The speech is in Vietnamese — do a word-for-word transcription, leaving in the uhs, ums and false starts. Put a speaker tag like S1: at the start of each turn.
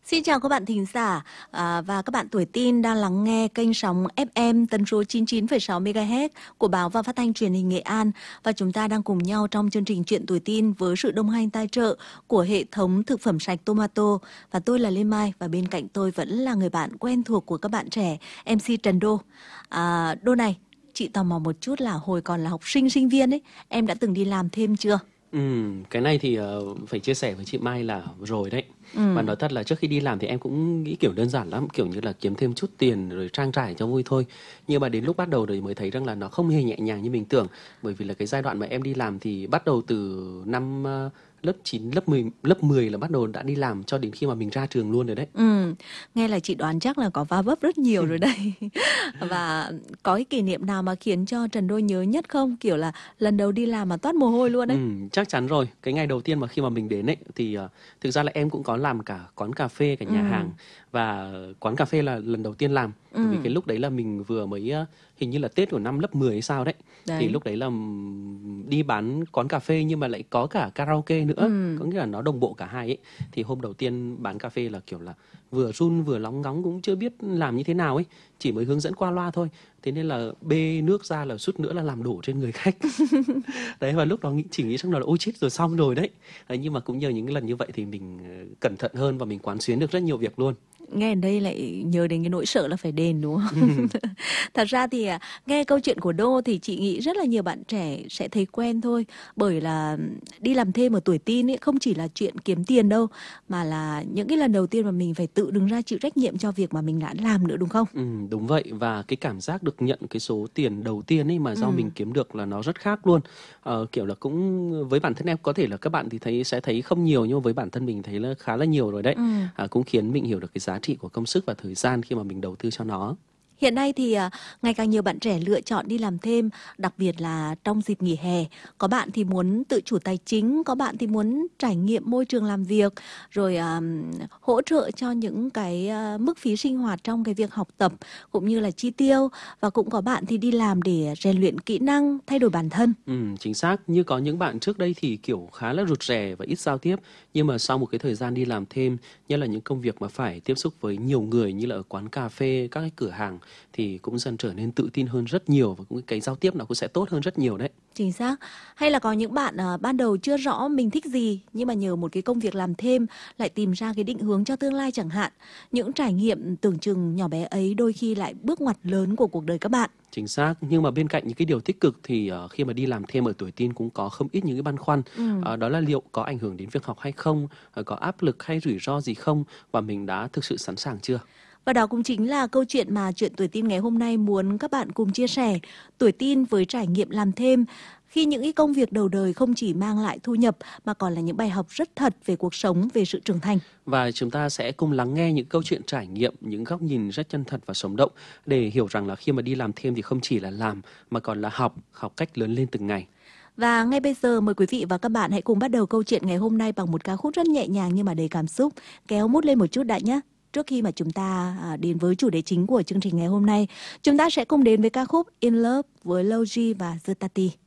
S1: Xin chào các bạn thính giả à, và các bạn tuổi teen đang lắng nghe kênh sóng ép em tần số chín mươi chín phẩy sáu mê ga héc của báo và phát thanh truyền hình Nghệ An, và chúng ta đang cùng nhau trong chương trình Chuyện tuổi teen với sự đồng hành tài trợ của hệ thống thực phẩm sạch Tomato. Và tôi là Lê Mai, và bên cạnh tôi vẫn là người bạn quen thuộc của các bạn trẻ, em xê Trần Đô. À, Đô này, chị tò mò một chút là hồi còn là học sinh sinh viên ấy, em đã từng đi làm thêm chưa?
S2: Ừm, cái này thì, ờ, phải chia sẻ với chị Mai là rồi đấy. Và
S1: Ừ.
S2: nói thật là trước khi đi làm thì em cũng nghĩ, kiểu, đơn giản lắm, kiểu như là, kiếm thêm chút tiền rồi trang trải cho vui thôi. Nhưng mà đến lúc bắt đầu rồi mới thấy rằng là nó không hề nhẹ nhàng như mình tưởng. Bởi vì là cái giai đoạn mà em đi làm thì bắt đầu từ năm, ơ, lớp chín, lớp mười lớp mười là bắt đầu đã đi làm cho đến khi mà mình ra trường luôn rồi đấy.
S1: Ừ, nghe là chị đoán chắc là có va vấp rất nhiều rồi đây. Và có cái kỷ niệm nào mà khiến cho Trần Đôi nhớ nhất không? Kiểu là lần đầu đi làm mà toát mồ hôi luôn đấy.
S2: Ừm, chắc chắn rồi. Cái ngày đầu tiên mà khi mà mình đến ấy thì, ờ, thực ra là em cũng có làm cả quán cà phê, cả
S1: Ừ,
S2: nhà hàng, và quán cà phê là lần đầu tiên làm. Bởi vì
S1: ừ,
S2: cái lúc đấy là mình vừa mới, ơ, hình như là Tết của năm lớp mười hay sao đấy. Thì
S1: đấy.
S2: lúc đấy là, ừm, đi bán quán cà phê nhưng mà lại có cả karaoke nữa,
S1: Ừ.
S2: có nghĩa là nó đồng bộ cả hai ấy. Thì hôm đầu tiên bán cà phê là, kiểu là, vừa run vừa lóng ngóng cũng chưa biết làm như thế nào ấy, chỉ mới hướng dẫn qua loa thôi. Thế nên là bê nước ra là suýt nữa là làm đổ trên người khách. Đấy, và lúc đó nghĩ chỉ nghĩ trong đầu là "Ôi, chết rồi, xong rồi đấy." Đấy, nhưng mà cũng nhờ những cái lần như vậy thì mình, ờ, cẩn thận hơn và mình quán xuyến được rất nhiều việc luôn.
S1: Nghe ở đây lại nhớ đến cái nỗi sợ là phải đền đúng không?
S2: Ừm,
S1: Thật ra thì à, nghe câu chuyện của Đô thì chị nghĩ rất là nhiều bạn trẻ sẽ thấy quen thôi. Bởi là đi làm thêm ở tuổi teen ấy không chỉ là chuyện kiếm tiền đâu, mà là những cái lần đầu tiên mà mình phải tự đứng ra chịu trách nhiệm cho việc mà mình đã làm nữa, đúng không?
S2: ừm, đúng vậy. Và cái cảm giác được nhận cái số tiền đầu tiên ấy mà do
S1: Ừ.
S2: mình kiếm được là nó rất khác luôn. Ờ, kiểu là, cũng với bản thân em có thể là các bạn thì thấy sẽ thấy không nhiều, nhưng mà với bản thân mình thấy là khá là nhiều rồi đấy.
S1: Ừ.
S2: À, cũng khiến mình hiểu được cái giá trị của công sức và thời gian khi mà mình đầu tư cho nó.
S1: Hiện nay thì à, ngày càng nhiều bạn trẻ lựa chọn đi làm thêm, đặc biệt là trong dịp nghỉ hè. Có bạn thì muốn tự chủ tài chính, có bạn thì muốn trải nghiệm môi trường làm việc, rồi à, hỗ trợ cho những cái à, mức phí sinh hoạt trong cái việc học tập cũng như là chi tiêu. Và cũng có bạn thì đi làm để rèn luyện kỹ năng, thay đổi bản thân.
S2: Ừm, chính xác. Như có những bạn trước đây thì, kiểu, khá là rụt rè và ít giao tiếp, nhưng mà sau một cái thời gian đi làm thêm, nhất là những công việc mà phải tiếp xúc với nhiều người như là ở quán cà phê, các cái cửa hàng, thì cũng dần trở nên tự tin hơn rất nhiều, và cũng cái giao tiếp nó cũng sẽ tốt hơn rất nhiều đấy.
S1: Chính xác. Hay là có những bạn à, ban đầu chưa rõ mình thích gì, nhưng mà nhờ một cái công việc làm thêm lại tìm ra cái định hướng cho tương lai chẳng hạn. Những trải nghiệm tưởng chừng nhỏ bé ấy đôi khi lại bước ngoặt lớn của cuộc đời các bạn.
S2: Chính xác. Nhưng mà bên cạnh những cái điều tích cực thì, ờ, khi mà đi làm thêm ở tuổi teen cũng có không ít những cái băn khoăn.
S1: Ừ.
S2: Ờ, đó là liệu có ảnh hưởng đến việc học hay không? Ờ, có áp lực hay rủi ro gì không? Và mình đã thực sự sẵn sàng chưa?
S1: Và đó cũng chính là câu chuyện mà Chuyện tuổi teen ngày hôm nay muốn các bạn cùng chia sẻ. Tuổi teen với trải nghiệm làm thêm, khi những cái công việc đầu đời không chỉ mang lại thu nhập mà còn là những bài học rất thật về cuộc sống, về sự trưởng thành.
S2: Và chúng ta sẽ cùng lắng nghe những câu chuyện trải nghiệm, những góc nhìn rất chân thật và sống động, để hiểu rằng là khi mà đi làm thêm thì không chỉ là làm mà còn là học, học cách lớn lên từng ngày.
S1: Và ngay bây giờ mời quý vị và các bạn hãy cùng bắt đầu câu chuyện ngày hôm nay bằng một ca khúc rất nhẹ nhàng nhưng mà đầy cảm xúc. Kéo mút lên một chút đã nhé. Trước khi mà chúng ta à, đến với chủ đề chính của chương trình ngày hôm nay, chúng ta sẽ cùng đến với ca khúc In Love với Logi và Zutati.